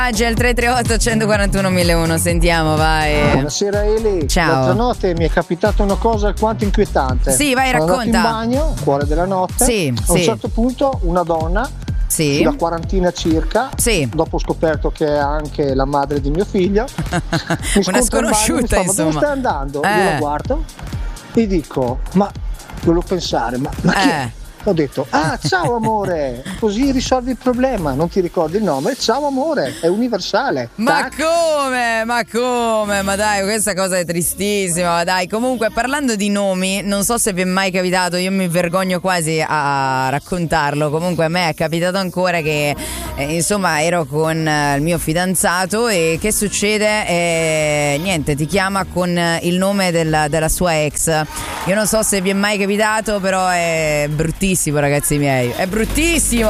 C'è il 338 141 1001, sentiamo, vai. Buonasera Eli. Ciao. L'altra notte mi è capitata una cosa alquanto inquietante. Sì, vai, Sono racconta. andato in bagno, cuore della notte. Sì, a un sì. certo punto una donna, Sì. una quarantina circa, Sì. dopo ho scoperto che è anche la madre di mio figlio. Mi Una scontra in bagno, mi sconosciuta, fa, ma dove insomma. stai andando? Io la guardo e dico, ma volevo pensare, ma chi è? Ho detto, ciao amore, così risolvi il problema, non ti ricordi il nome? Ciao amore, è universale. Ma come? Ma dai, questa cosa è tristissima, ma dai. Comunque, parlando di nomi, non so se vi è mai capitato, io mi vergogno quasi a raccontarlo. Comunque a me è capitato ancora che insomma ero con il mio fidanzato e che succede? Niente, ti chiama con il nome della sua ex. Io non so se vi è mai capitato, però è bruttissimo, ragazzi miei, è bruttissimo.